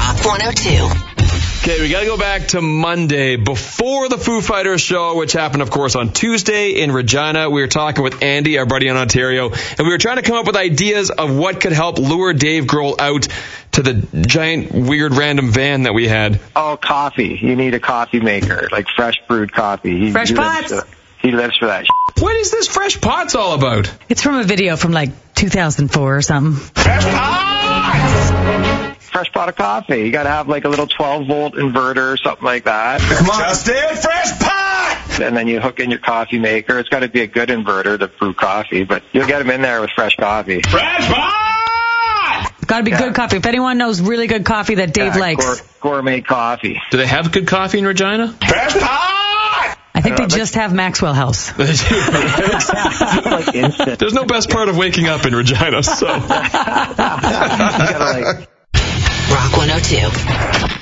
Rock 102. Okay, we got to go back to Monday before the Foo Fighters show, which happened, of course, on Tuesday in Regina. We were talking with Andy, our buddy in Ontario, and we were trying to come up with ideas of what could help lure Dave Grohl out to the giant, weird, random van that we had. Oh, coffee. You need a coffee maker, like fresh brewed coffee. Fresh pots. He lives for that. What is this Fresh Pots all about? It's from a video from like 2004 or something. Fresh Pots! Fresh pot of coffee. You got to have like a little 12-volt inverter or something like that. Come on. Just a fresh pot! And then you hook in your coffee maker. It's got to be a good inverter to brew coffee, but you'll get them in there with fresh coffee. Fresh pot! Got to be good coffee. If anyone knows really good coffee that Dave likes. Gourmet coffee. Do they have good coffee in Regina? Fresh pot! I think they just have Maxwell House. Like instant. There's no best part of waking up in Regina, so. You gotta Rock 102.